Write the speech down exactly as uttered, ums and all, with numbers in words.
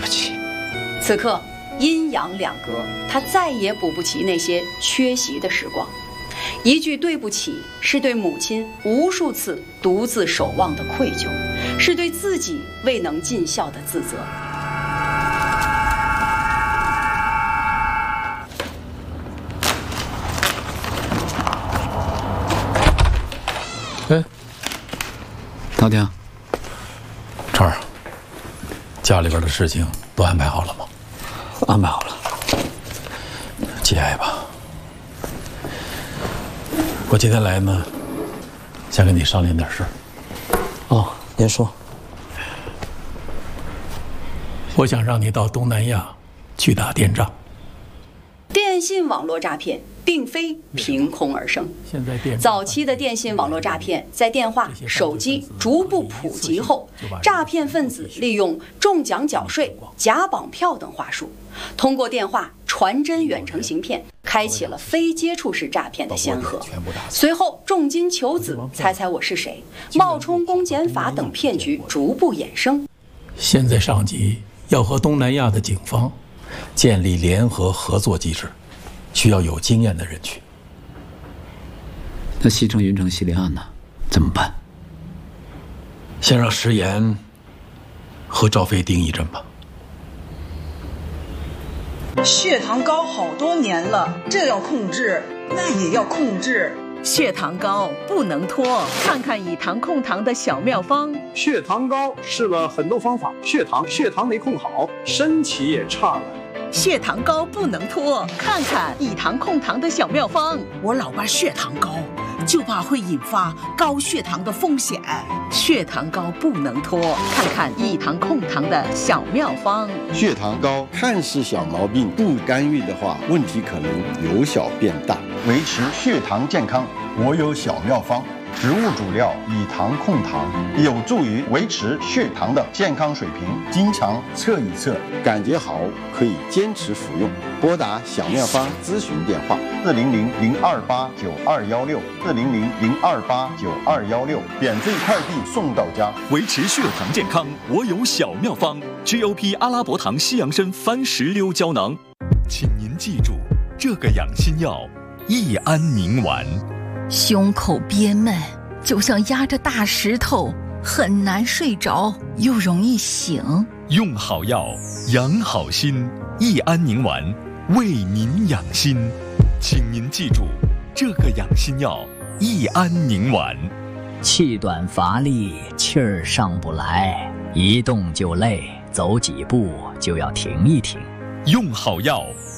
不起。 此刻阴阳两隔，他再也补不齐那些缺席的时光。一句对不起，是对母亲无数次独自守望的愧疚，是对自己未能尽孝的自责。 哎，陶婷， 成儿，家里边的事情都安排好了吗？ 安排好了。 节哀吧。我今天来呢，想跟你商量点事。 哦，您说。 我想让你到东南亚去打电诈。 电信网络诈骗并非凭空而生。 现在电早期的电信网络诈骗在电话、手机逐步普及后，诈骗分子利用中奖缴税、假绑票等话术，通过电话传真远程行骗，开启了非接触式诈骗的先河。随后，重金求子、猜猜我是谁、冒充公检法等骗局逐步衍生。 现在上级要和东南亚的警方建立联合合作机制，需要有经验的人去。 那西城、云城系列案呢？怎么办？ 先让石岩和赵飞盯一阵吧。 血糖高好多年了，这要控制，那也要控制。 血糖高不能拖，看看以糖控糖的小妙方。 血糖高试了很多方法，血糖血糖没控好，身体也差了。 血糖高不能拖，看看以糖控糖的小妙方。 我老爸血糖高，就怕会引发高血糖的风险。 血糖高不能拖，看看以糖控糖的小妙方。 血糖高看似小毛病，不干预的话，问题可能由小变大。 维持血糖健康，我有小妙方。植物主料以糖控糖，有助于维持血糖的健康水平。经常测一测， 感觉好可以坚持服用。拨打小妙方咨询电话： 四零零零二八九二幺六，四零零零二八九二幺六，免费快递送到家。 维持血糖健康，我有小妙方 ：G O P 阿拉伯糖西洋参番石榴胶囊。请您记住这个养心药：益安宁丸。 胸口憋闷，就像压着大石头，很难睡着，又容易醒。 用好药，养好心，益安宁丸为您养心。请您记住这个养心药：益安宁丸。 气短乏力，气儿上不来，一动就累，走几步就要停一停。 用好药，